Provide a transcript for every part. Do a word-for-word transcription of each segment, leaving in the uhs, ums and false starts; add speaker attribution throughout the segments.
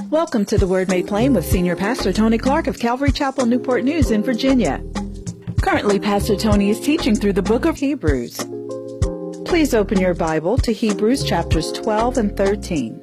Speaker 1: Welcome to the Word Made Plain with Senior Pastor Tony Clark of Calvary Chapel, Newport News in Virginia. Currently, Pastor Tony is teaching through the book of Hebrews. Please open your Bible to Hebrews chapters twelve and thirteen.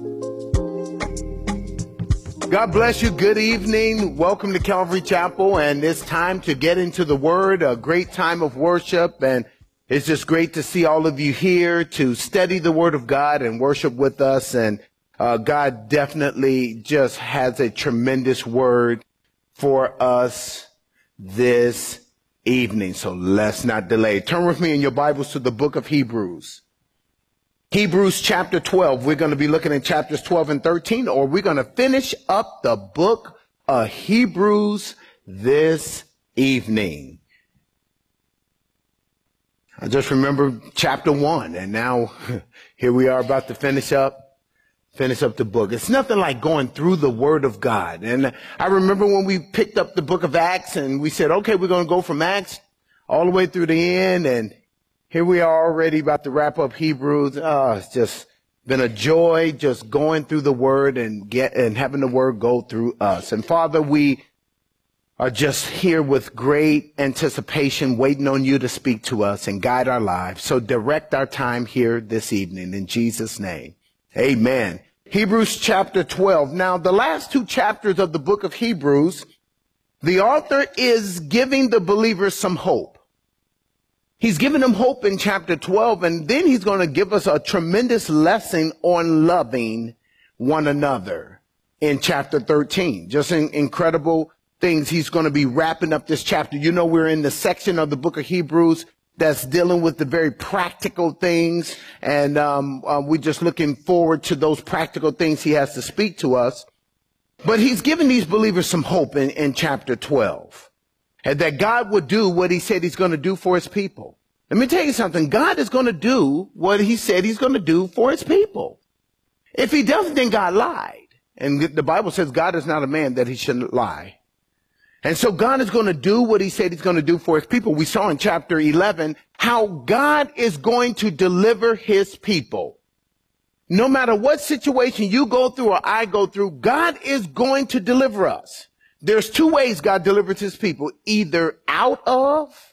Speaker 2: God bless you. Good evening. Welcome to Calvary Chapel, and it's time to get into the Word, a great time of worship, and it's just great to see all of you here to study the Word of God and worship with us. And uh, God definitely just has a tremendous word for us this evening. So let's not delay. Turn with me in your Bibles to the book of Hebrews. Hebrews chapter twelve. We're going to be looking at chapters twelve and thirteen, or we're going to finish up the book of Hebrews this evening. I just remember chapter one, and now here we are about to finish up, finish up the book. It's nothing like going through the Word of God. And I remember when we picked up the book of Acts and we said, okay, we're going to go from Acts all the way through the end. And here we are already about to wrap up Hebrews. Oh, it's just been a joy just going through the Word and get and having the Word go through us. And Father, we are just here with great anticipation, waiting on you to speak to us and guide our lives. So direct our time here this evening in Jesus' name. Amen. Hebrews chapter twelve. Now, the last two chapters of the book of Hebrews, the author is giving the believers some hope. He's giving them hope in chapter twelve, and then he's going to give us a tremendous lesson on loving one another in chapter thirteen. Just an incredible things. He's going to be wrapping up this chapter. You know, we're in the section of the book of Hebrews that's dealing with the very practical things. And um, uh, we're just looking forward to those practical things he has to speak to us. But he's giving these believers some hope in, in chapter twelve. And that God would do what he said he's going to do for his people. Let me tell you something. God is going to do what he said he's going to do for his people. If he doesn't, then God lied. And the Bible says God is not a man that he shouldn't lie. And so God is going to do what he said he's going to do for his people. We saw in chapter eleven how God is going to deliver his people. No matter what situation you go through or I go through, God is going to deliver us. There's two ways God delivers his people, either out of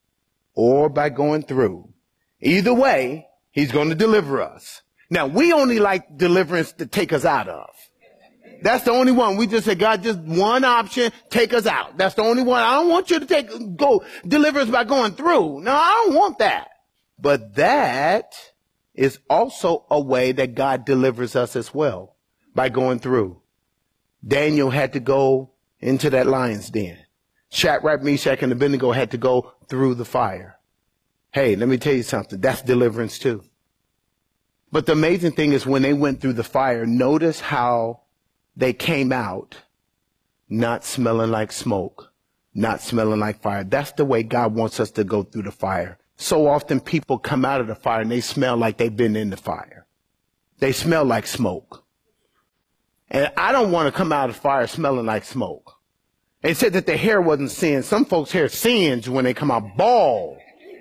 Speaker 2: or by going through. Either way, he's going to deliver us. Now, we only like deliverance to take us out of. That's the only one. We just say, God, just one option, take us out. That's the only one. I don't want you to take, go deliver us by going through. No, I don't want that. But that is also a way that God delivers us as well, by going through. Daniel had to go into that lion's den. Shadrach, Meshach, and Abednego had to go through the fire. Hey, let me tell you something. That's deliverance too. But the amazing thing is when they went through the fire, notice how they came out not smelling like smoke, not smelling like fire. That's the way God wants us to go through the fire. So often people come out of the fire and they smell like they've been in the fire. They smell like smoke. And I don't want to come out of the fire smelling like smoke. They said that their hair wasn't singed. Some folks' hair sings when they come out bald.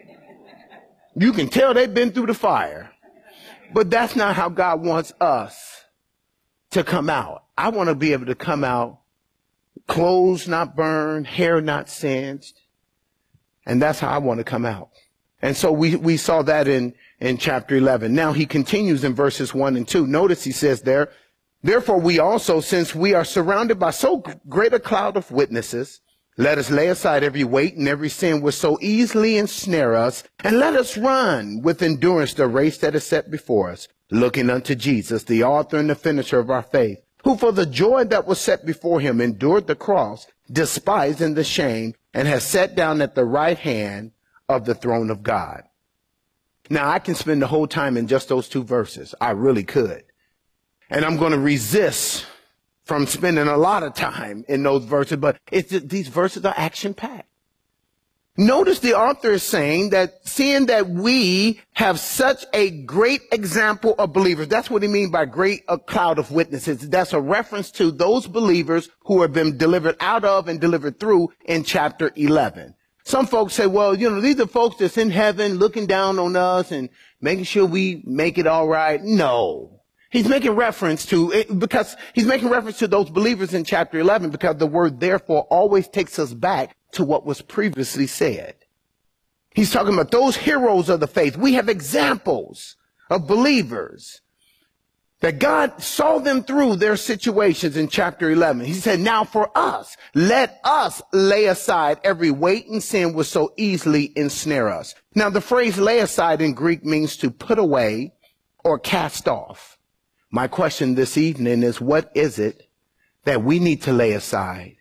Speaker 2: You can tell they've been through the fire. But that's not how God wants us to come out. I want to be able to come out, clothes not burned, hair not singed. And that's how I want to come out. And so we, we saw that in, in chapter eleven. Now he continues in verses one and two. Notice he says there, therefore we also, since we are surrounded by so great a cloud of witnesses, let us lay aside every weight and every sin which so easily ensnare us, and let us run with endurance the race that is set before us, looking unto Jesus, the author and the finisher of our faith, who for the joy that was set before him endured the cross, despising the shame, and has sat down at the right hand of the throne of God. Now, I can spend the whole time in just those two verses. I really could. And I'm going to resist from spending a lot of time in those verses, but it's, these verses are action-packed. Notice the author is saying that seeing that we have such a great example of believers, that's what he means by great a cloud of witnesses. That's a reference to those believers who have been delivered out of and delivered through in chapter eleven. Some folks say, well, you know, these are folks that's in heaven looking down on us and making sure we make it all right. No. He's making reference to it because he's making reference to those believers in chapter eleven, because the word therefore always takes us back to what was previously said. He's talking about those heroes of the faith. We have examples of believers that God saw them through their situations in chapter eleven. He said, now for us, let us lay aside every weight and sin which so easily ensnare us. Now the phrase lay aside in Greek means to put away or cast off. My question this evening is, what is it that we need to lay aside,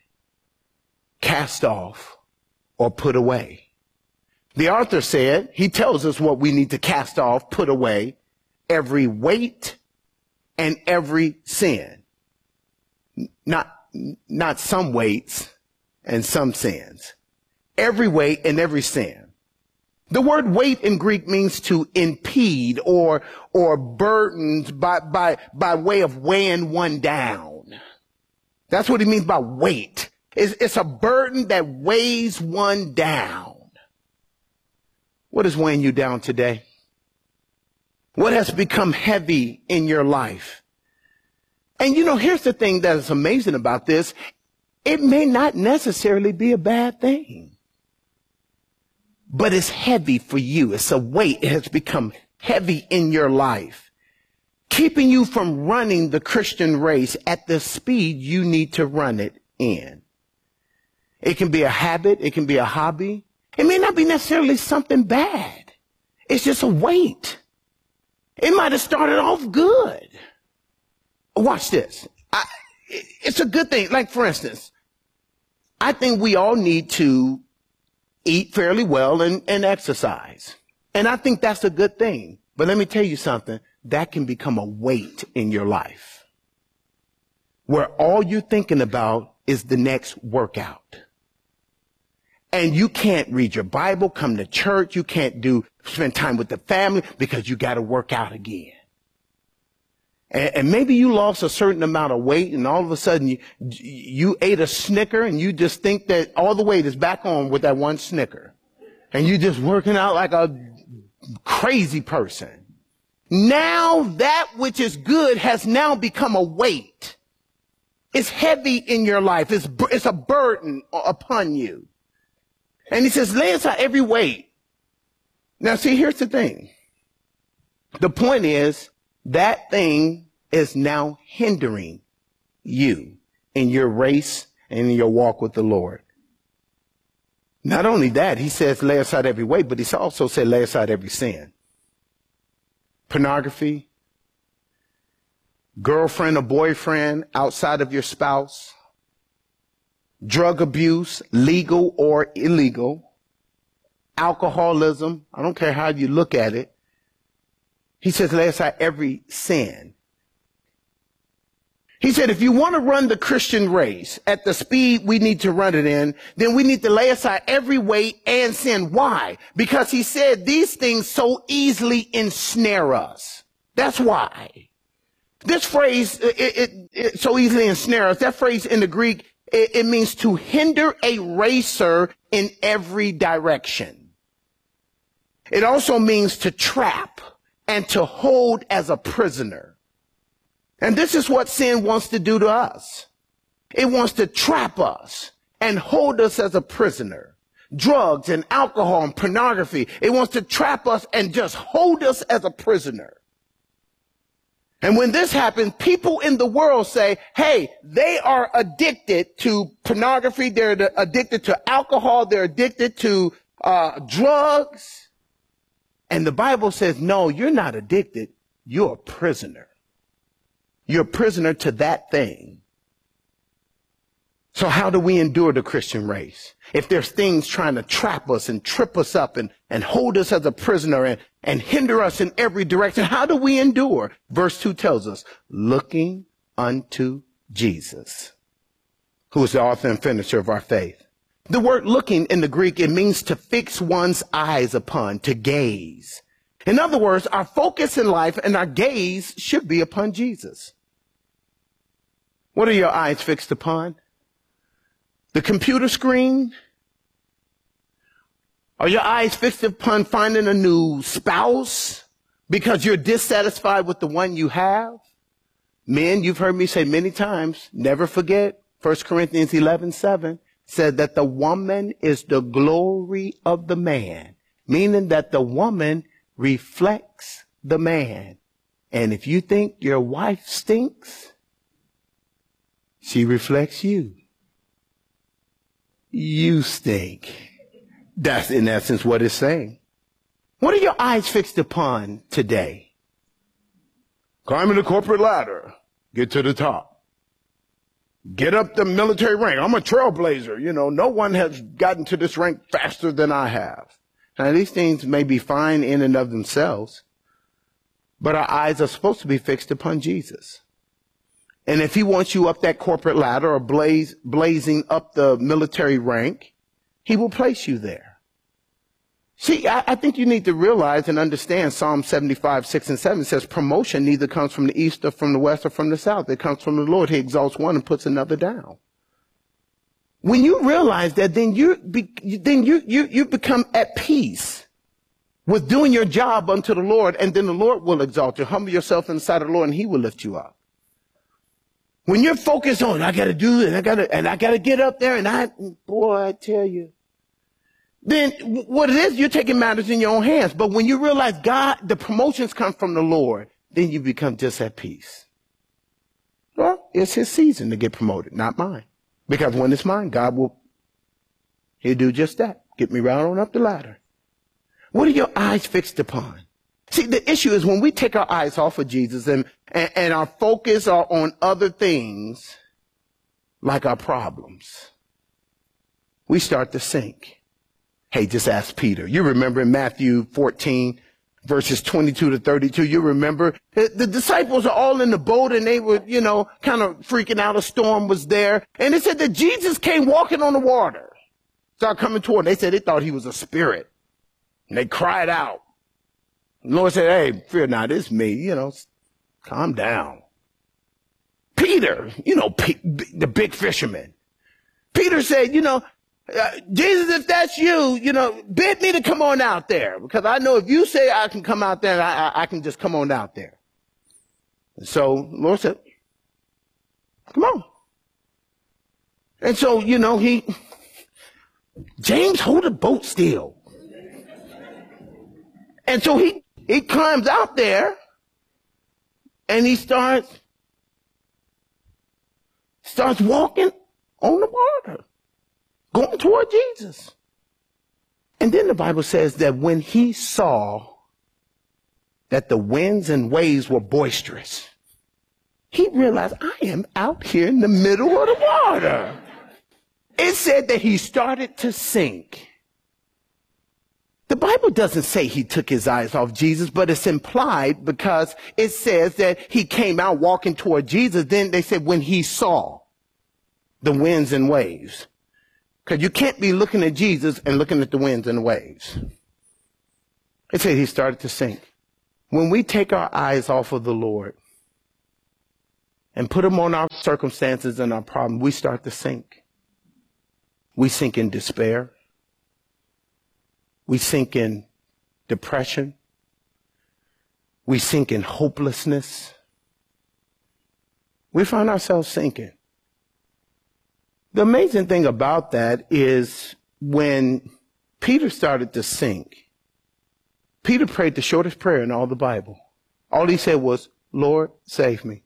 Speaker 2: cast off, or put away? The author said, he tells us what we need to cast off, put away: every weight and every sin. Not, not some weights and some sins. Every weight and every sin. The word weight in Greek means to impede or, or burdened by, by, by way of weighing one down. That's what he means by weight. It's, it's a burden that weighs one down. What is weighing you down today? What has become heavy in your life? And you know, here's the thing that is amazing about this. It may not necessarily be a bad thing, but it's heavy for you. It's a weight. It has become heavy in your life, keeping you from running the Christian race at the speed you need to run it in. It can be a habit. It can be a hobby. It may not be necessarily something bad. It's just a weight. It might have started off good. Watch this. I, it's a good thing. Like, for instance, I think we all need to eat fairly well and, and exercise. And I think that's a good thing. But let me tell you something. That can become a weight in your life, where all you're thinking about is the next workout. And you can't read your Bible, come to church. You can't do spend time with the family because you got to work out again. And, and maybe you lost a certain amount of weight, and all of a sudden you, you ate a Snicker, and you just think that all the weight is back on with that one Snicker. And you're just working out like a crazy person. Now that which is good has now become a weight. It's heavy in your life. It's, it's a burden upon you. And he says, lay aside every weight. Now, see, here's the thing. The point is, that thing is now hindering you in your race and in your walk with the Lord. Not only that, he says, lay aside every weight, but he also said, lay aside every sin. Pornography, girlfriend or boyfriend outside of your spouse, drug abuse, legal or illegal, alcoholism. I don't care how you look at it. He says, lay aside every sin. He said, if you want to run the Christian race at the speed we need to run it in, then we need to lay aside every weight and sin. Why? Because he said these things so easily ensnare us. That's why. This phrase, it, it, it so easily ensnare us, that phrase in the Greek, It, it means to hinder a racer in every direction. It also means to trap and to hold as a prisoner. And this is what sin wants to do to us. It wants to trap us and hold us as a prisoner. Drugs and alcohol and pornography. It wants to trap us and just hold us as a prisoner. And when this happens, people in the world say, hey, they are addicted to pornography. They're addicted to alcohol. They're addicted to uh, drugs. And the Bible says, no, you're not addicted. You're a prisoner. You're a prisoner to that thing. So how do we endure the Christian race? If there's things trying to trap us and trip us up and, and hold us as a prisoner and, and hinder us in every direction, how do we endure? Verse two tells us, looking unto Jesus, who is the author and finisher of our faith. The word looking in the Greek, it means to fix one's eyes upon, to gaze. In other words, our focus in life and our gaze should be upon Jesus. What are your eyes fixed upon? The computer screen? Are your eyes fixed upon finding a new spouse because you're dissatisfied with the one you have? Men, you've heard me say many times, never forget, First Corinthians eleven seven said that the woman is the glory of the man, meaning that the woman reflects the man. And if you think your wife stinks, she reflects you. You stink. That's in essence what it's saying. What are your eyes fixed upon today? Climbing the corporate ladder. Get to the top. Get up the military rank. I'm a trailblazer. You know, no one has gotten to this rank faster than I have. Now, these things may be fine in and of themselves, but our eyes are supposed to be fixed upon Jesus. And if he wants you up that corporate ladder or blaze, blazing up the military rank, he will place you there. See, I, I think you need to realize and understand Psalm seventy-five, six and seven says promotion neither comes from the east or from the west or from the south. It comes from the Lord. He exalts one and puts another down. When you realize that, then you, be, then you, you, you become at peace with doing your job unto the Lord, and then the Lord will exalt you. Humble yourself in the sight of the Lord and he will lift you up. When you're focused on, I got to do it, and I got to, and I got to get up there, and I, boy, I tell you, then what it is, you're taking matters in your own hands. But when you realize God, the promotions come from the Lord, then you become just at peace. Well, it's his season to get promoted, not mine. Because when it's mine, God will, he'll do just that. Get me right on up the ladder. What are your eyes fixed upon? See, the issue is when we take our eyes off of Jesus and, and, and our focus are on other things, like our problems, we start to sink. Hey, just ask Peter. You remember in Matthew fourteen, verses twenty-two to thirty-two, you remember the, the disciples are all in the boat and they were, you know, kind of freaking out. A storm was there. And it said that Jesus came walking on the water. Started coming toward them. They said they thought he was a spirit. And they cried out. The Lord said, hey, fear not, it's me. You know, calm down. Peter, you know, P- the big fisherman. Peter said, you know, Uh, Jesus, if that's you, you know, bid me to come on out there, because I know if you say I can come out there, I, I, I can just come on out there. And so Lord said, come on. And so, you know, he, James, hold the boat still. And so he, he climbs out there and he starts, starts walking on the water, going toward Jesus. And then the Bible says that when he saw that the winds and waves were boisterous, he realized, I am out here in the middle of the water. It said that he started to sink. The Bible doesn't say he took his eyes off Jesus, but it's implied because it says that he came out walking toward Jesus. Then they said when he saw the winds and waves. Because you can't be looking at Jesus and looking at the winds and the waves. It said he started to sink. When we take our eyes off of the Lord and put them on our circumstances and our problems, we start to sink. We sink in despair. We sink in depression. We sink in hopelessness. We find ourselves sinking. The amazing thing about that is when Peter started to sink, Peter prayed the shortest prayer in all the Bible. All he said was, Lord, save me.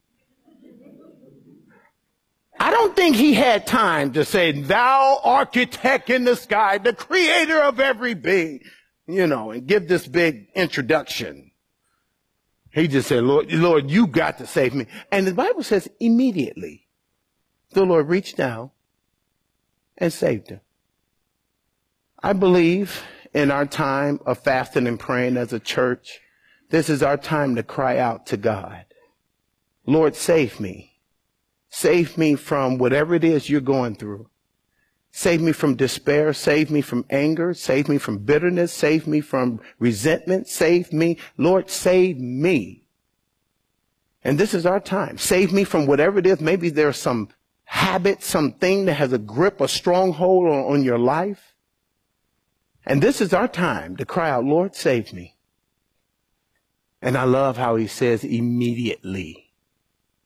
Speaker 2: I don't think he had time to say, thou architect in the sky, the creator of every being, you know, and give this big introduction. He just said, Lord, Lord, you got to save me. And the Bible says immediately the Lord reached down and saved him. I believe in our time of fasting and praying as a church, this is our time to cry out to God. Lord, save me. Save me from whatever it is you're going through. Save me from despair. Save me from anger. Save me from bitterness. Save me from resentment. Save me. Lord, save me. And this is our time. Save me from whatever it is. Maybe there's some habit, something that has a grip, a stronghold on, on your life. And this is our time to cry out, Lord, save me. And I love how he says immediately.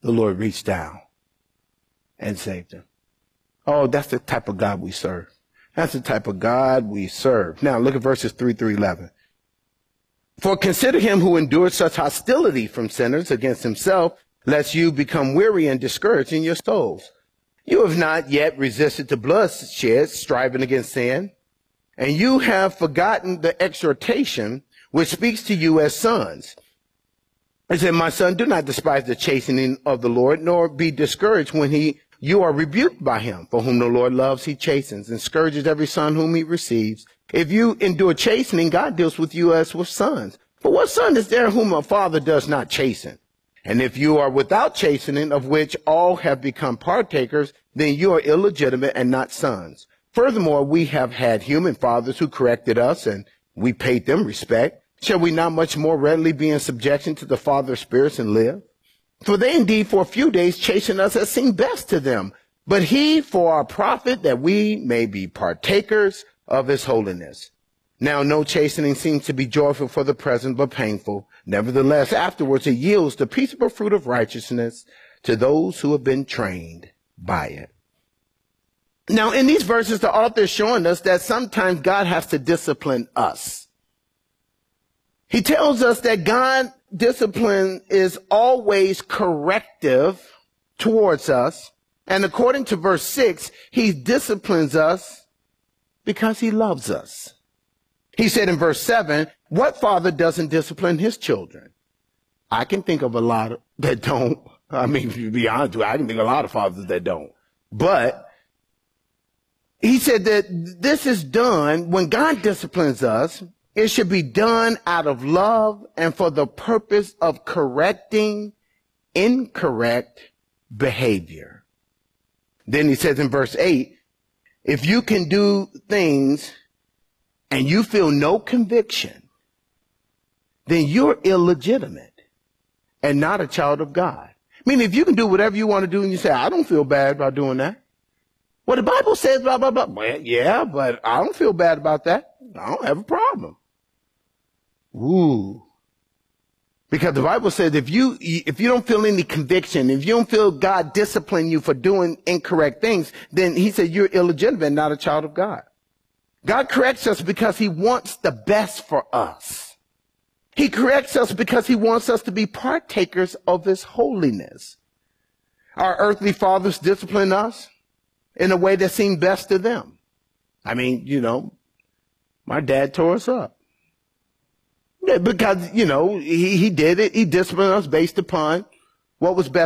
Speaker 2: the Lord reached down and saved him. Oh, that's the type of God we serve. That's the type of God we serve. Now look at verses three through eleven. For consider him who endured such hostility from sinners against himself, lest you become weary and discouraged in your souls. You have not yet resisted to bloodshed, striving against sin, and you have forgotten the exhortation which speaks to you as sons. It said, my son, do not despise the chastening of the Lord, nor be discouraged when he you are rebuked by him. For whom the Lord loves, he chastens, and scourges every son whom he receives. If you endure chastening, God deals with you as with sons. For what son is there whom a father does not chasten? And if you are without chastening, of which all have become partakers, then you are illegitimate and not sons. Furthermore, we have had human fathers who corrected us, and we paid them respect. Shall we not much more readily be in subjection to the Father of spirits and live? For they indeed for a few days chasten us as seemed best to them, but he for our profit, that we may be partakers of his holiness. Now no chastening seems to be joyful for the present, but painful. Nevertheless, afterwards it yields the peaceable fruit of righteousness to those who have been trained by it. Now in these verses, the author is showing us that sometimes God has to discipline us. He tells us that God discipline is always corrective towards us. And according to verse six, he disciplines us because he loves us. He said in verse seven, what father doesn't discipline his children? I can think of a lot that don't. I mean, to be honest with you, I can think of a lot of fathers that don't. But he said that this is done when God disciplines us. It should be done out of love and for the purpose of correcting incorrect behavior. Then he says in verse eight, if you can do things and you feel no conviction, then you're illegitimate and not a child of God. I mean, if you can do whatever you want to do and you say, I don't feel bad about doing that. Well, the Bible says blah, blah, blah. Well, yeah, but I don't feel bad about that. I don't have a problem. Ooh. Because the Bible says if you, if you don't feel any conviction, if you don't feel God discipline you for doing incorrect things, then he said you're illegitimate, not a child of God. God corrects us because he wants the best for us. He corrects us because he wants us to be partakers of his holiness. Our earthly fathers discipline us in a way that seemed best to them. I mean, you know, my dad tore us up. Yeah, because, you know, he, he did it. He disciplined us based upon what was best